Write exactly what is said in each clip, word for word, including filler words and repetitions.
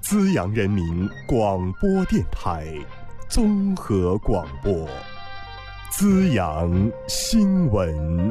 资阳人民广播电台综合广播，资阳新闻。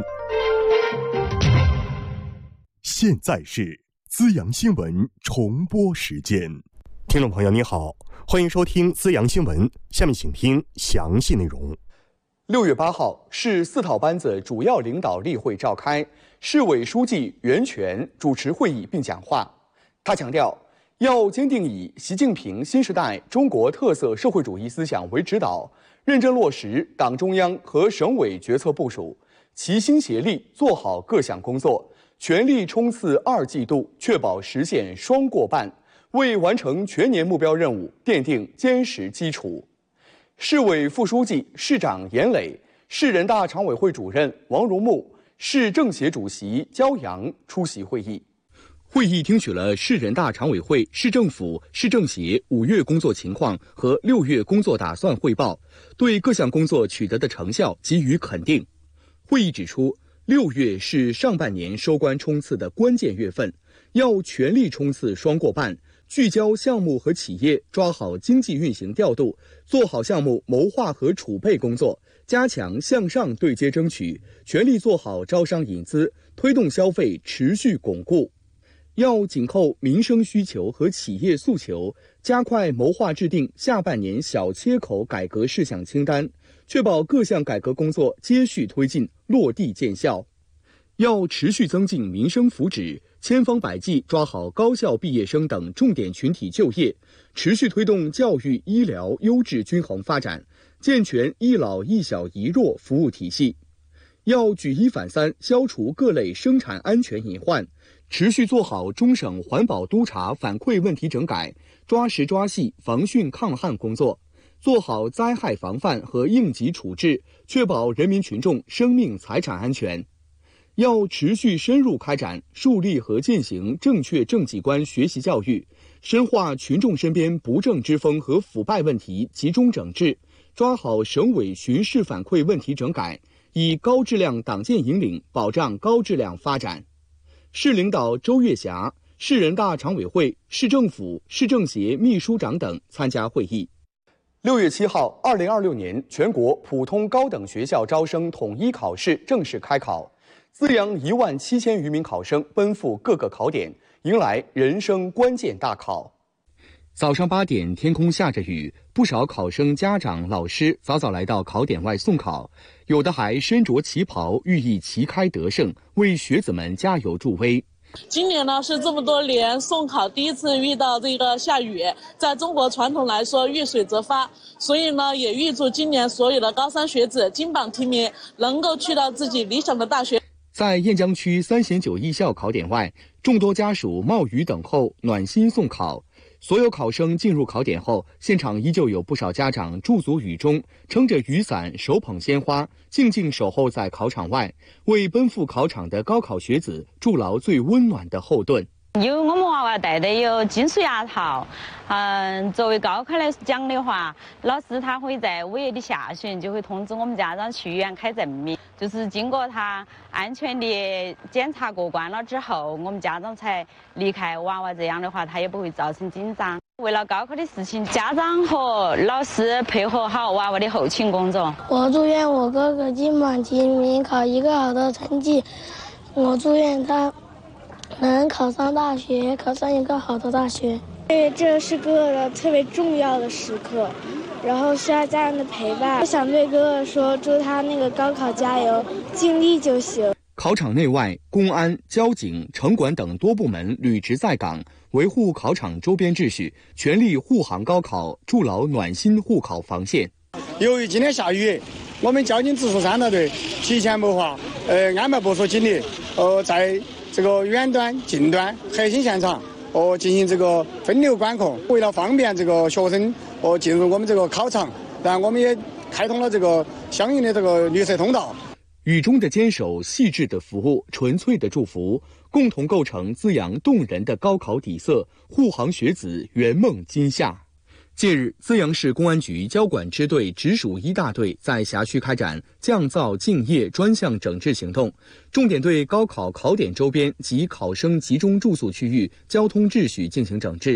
现在是资阳新闻重播时间。听众朋友你好，欢迎收听资阳新闻，下面请听详细内容。 六月八号，市四套班子主要领导例会召开，市委书记袁泉主持会议并讲话。他强调，要坚定以习近平新时代中国特色社会主义思想为指导，认真落实党中央和省委决策部署，齐心协力做好各项工作，全力冲刺二季度，确保实现双过半，为完成全年目标任务奠定坚实基础。市委副书记、市长严磊、市人大常委会主任王荣木、市政协主席焦阳出席会议。会议听取了市人大常委会、市政府、市政协五月工作情况和六月工作打算汇报，对各项工作取得的成效给予肯定。会议指出，六月是上半年收官冲刺的关键月份，要全力冲刺双过半，聚焦项目和企业，抓好经济运行调度，做好项目谋划和储备工作，加强向上对接争取，全力做好招商引资，推动消费持续巩固。要紧扣民生需求和企业诉求，加快谋划制定下半年小切口改革事项清单，确保各项改革工作接续推进，落地见效。要持续增进民生福祉，千方百计抓好高校毕业生等重点群体就业，持续推动教育医疗优质均衡发展，健全一老一小一弱服务体系。要举一反三，消除各类生产安全隐患，持续做好中省环保督查反馈问题整改，抓实抓细防汛抗旱工作，做好灾害防范和应急处置，确保人民群众生命财产安全。要持续深入开展树立和践行正确政绩观学习教育，深化群众身边不正之风和腐败问题集中整治，抓好省委巡视反馈问题整改，以高质量党建引领保障高质量发展。市领导周月霞、市人大常委会、市政府、市政协秘书长等参加会议。六月七号，二零二六年全国普通高等学校招生统一考试正式开考。资阳一万七千余名考生奔赴各个考点，迎来人生关键大考。早上八点，天空下着雨，不少考生、家长、老师早早来到考点外送考，有的还身着旗袍，寓意旗开得胜，为学子们加油助威。 今年呢是这么多年送考第一次遇到这个下雨，在中国传统来说遇水则发，所以呢也预祝今年所有的高三学子金榜题名，能够去到自己理想的大学。 在雁江区三贤九艺校考点外，众多家属冒雨等候，暖心送考。所有考生进入考点后，现场依旧有不少家长驻足雨中，撑着雨伞，手捧鲜花，静静守候在考场外，为奔赴考场的高考学子筑牢最温暖的后盾。 有我们娃娃戴的有金属牙套，嗯，作为高考来讲的话，老师他会在五月的下旬就会通知我们家长去医院开证明，就是经过他安全的检查过关了之后，我们家长才离开娃娃，这样的话他也不会造成紧张。为了高考的事情，家长和老师配合好娃娃的后勤工作。 我祝愿我哥哥金榜题名，考一个好的成绩。我祝愿他能考上大学，考上一个好的大学。 因为这是哥哥的特别重要的时刻，然后需要家人的陪伴。我想对哥哥说，祝他那个高考加油，尽力就行。 考场内外，公安、交警、城管等多部门履职在岗，维护考场周边秩序，全力护航高考，筑牢暖心护考防线。 由于今天下雨，我们交警直属三大队提前谋划，呃，安排部署警力，呃，在这个远端、近端、核心现场，哦，进行这个分流管控。为了方便这个学生哦进入我们这个考场，然后我们也开通了这个相应的这个绿色通道。 雨中的坚守，细致的服务，纯粹的祝福，共同构成资阳动人的高考底色，护航学子圆梦今夏。近日，资阳市公安局交管支队直属一大队在辖区开展降噪静夜专项整治行动，重点对高考考点周边及考生集中住宿区域交通秩序进行整治。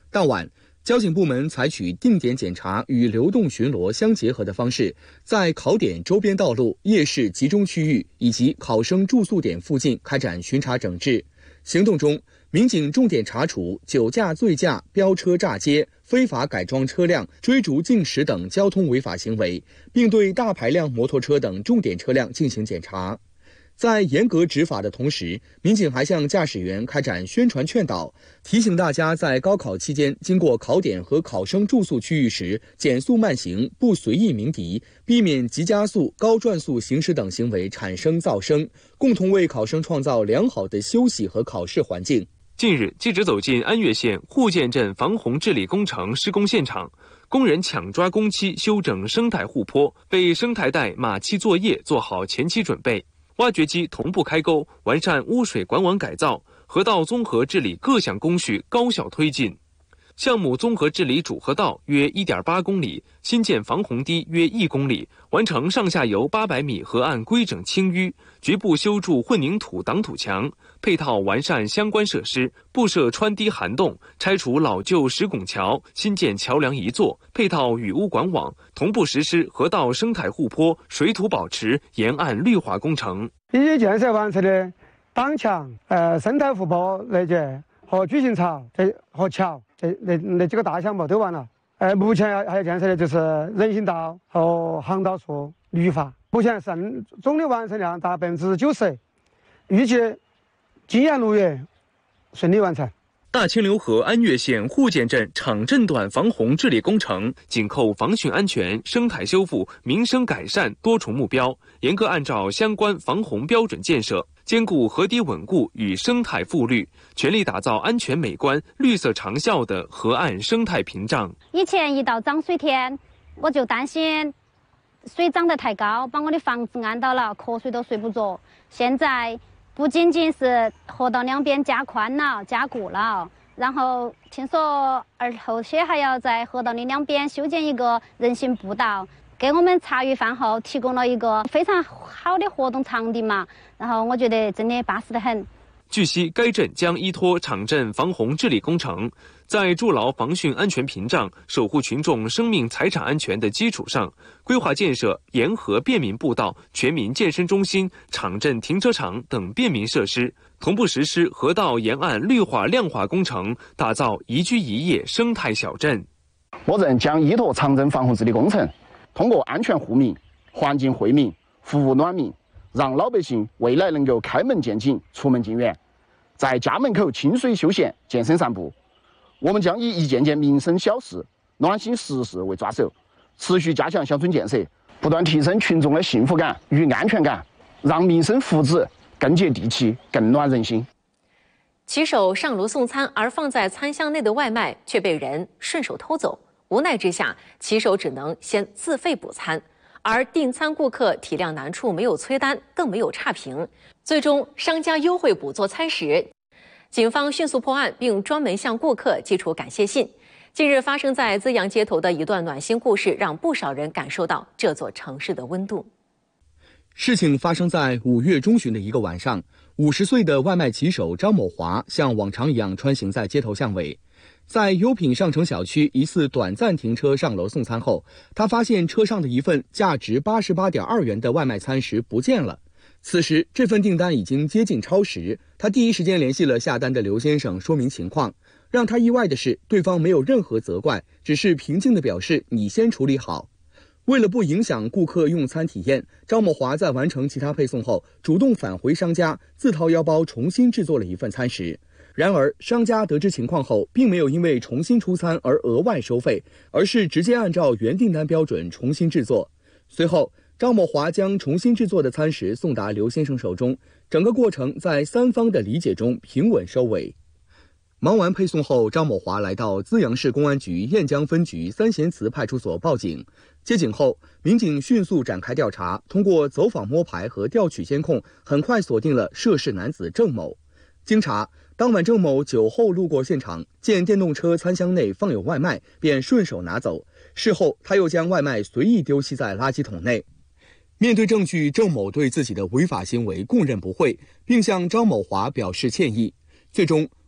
当晚，交警部门采取定点检查与流动巡逻相结合的方式，在考点周边道路、夜市集中区域以及考生住宿点附近开展巡查整治。行动中，民警重点查处酒驾、醉驾、飙车炸街、非法改装车辆、追逐竞驶等交通违法行为，并对大排量摩托车等重点车辆进行检查。在严格执法的同时，民警还向驾驶员开展宣传劝导，提醒大家在高考期间经过考点和考生住宿区域时，减速慢行，不随意鸣笛，避免急加速、高转速行驶等行为产生噪声，共同为考生创造良好的休息和考试环境。 近日，记者走进安岳县户建镇防洪治理工程施工现场，工人抢抓工期修整生态护坡，为生态带码期作业做好前期准备。挖掘机同步开沟，完善污水管网改造，河道综合治理各项工序高效推进。项目综合治理主河道约 一点八公里，新建防洪堤约一公里，完成上下游八百米河岸规整清淤，局部修筑混凝土挡土墙，配套完善相关设施，布设穿堤涵洞，拆除老旧石拱桥，新建桥梁一座，配套雨污管网，同步实施河道生态护坡、水土保持、沿岸绿化工程。 已经建设完成的挡墙、呃生态护坡那些和矩形槽这和桥。这那那几个大项目都完了，呃，目前还要建设的就是人行道和航道处绿化。目前剩总的完成量达百分之九十，预计今年六月顺利完成。 大清流河安岳县户建镇场镇段防洪治理工程紧扣防汛安全、生态修复、民生改善多重目标，严格按照相关防洪标准建设，兼顾河堤稳固与生态复绿，全力打造安全美观、绿色长效的河岸生态屏障。 以前一到涨水天，我就担心水涨得太高，把我的房子按到了，瞌睡都睡不着。现在不仅仅是河道两边加宽了、加固了，然后听说而后些还要在河道的两边修建一个人行步道，给我们茶余饭后提供了一个非常好的活动场地嘛。然后我觉得真的巴适得很。 据悉，该镇将依托场镇防洪治理工程，在筑牢防汛安全屏障、守护群众生命财产安全的基础上，规划建设沿河便民步道、全民健身中心、场镇停车场等便民设施，同步实施河道沿岸绿化亮化工程，打造宜居宜业生态小镇。 我镇将依托场镇防洪治理工程，通过安全护民、环境惠民、服务暖民，让老百姓未来能够开门见井、出门进园，在家门口清水休闲、健身散步。我们将以一件件民生小事、暖心实事为抓手，持续加强乡村建设，不断提升群众的幸福感与安全感，让民生福祉更接地气、更暖人心。 骑手上楼送餐，而放在餐箱内的外卖却被人顺手偷走，无奈之下，骑手只能先自费补餐。而订餐顾客体谅难处，没有催单，更没有差评，最终商家优惠补做餐时，警方迅速破案，并专门向顾客寄出感谢信。近日发生在资阳街头的一段暖心故事，让不少人感受到这座城市的温度。 事情发生在五月中旬的一个晚上，五十岁的外卖骑手张某华像往常一样穿行在街头巷尾。在优品上城小区一次短暂停车上楼送餐后，他发现车上的一份价值八十八点二元的外卖餐食不见了。此时这份订单已经接近超时，他第一时间联系了下单的刘先生说明情况。让他意外的是，对方没有任何责怪，只是平静地表示你先处理好。为了不影响顾客用餐体验，张某华在完成其他配送后，主动返回商家，自掏腰包重新制作了一份餐食。然而，商家得知情况后，并没有因为重新出餐而额外收费，而是直接按照原订单标准重新制作。随后，张某华将重新制作的餐食送达刘先生手中，整个过程在三方的理解中平稳收尾。忙完配送后，张某华来到资阳市公安局雁江分局三贤祠派出所报警。接警后，民警迅速展开调查，通过走访摸排和调取监控，很快锁定了涉事男子郑某。经查，当晚郑某酒后路过现场，见电动车餐箱内放有外卖，便顺手拿走。事后，他又将外卖随意丢弃在垃圾桶内。面对证据，郑某对自己的违法行为供认不讳，并向张某华表示歉意。最终，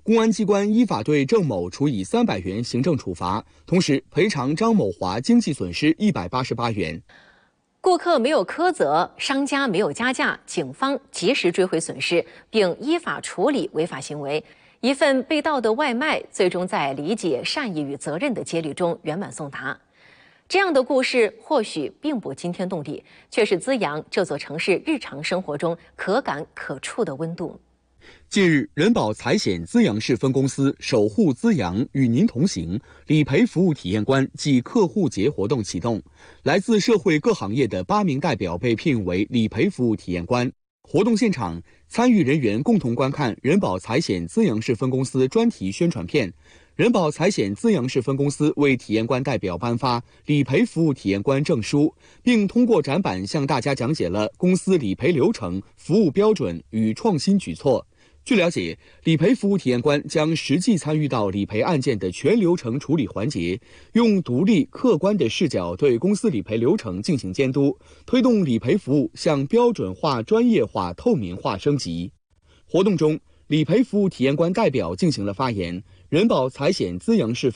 公安机关依法对郑某处以三百元行政处罚，同时赔偿张某华经济损失一百八十八元。 顾客没有苛责，商家没有加价，警方及时追回损失，并依法处理违法行为。一份被盗的外卖，最终在理解、善意与责任的接力中圆满送达。这样的故事或许并不惊天动地，却是滋养这座城市日常生活中可感可触的温度。 近日，人保财险资阳市分公司守护资阳与您同行理赔服务体验官暨客户节活动启动，来自社会各行业的八名代表被聘为理赔服务体验官。活动现场，参与人员共同观看人保财险资阳市分公司专题宣传片。人保财险资阳市分公司为体验官代表颁发理赔服务体验官证书，并通过展板向大家讲解了公司理赔流程、服务标准与创新举措。据了解，理赔服务体验官将实际参与到理赔案件的全流程处理环节，用独立客观的视角对公司理赔流程进行监督，推动理赔服务向标准化、专业化、透明化升级。活动中，理赔服务体验官代表进行了发言。人保财险资阳市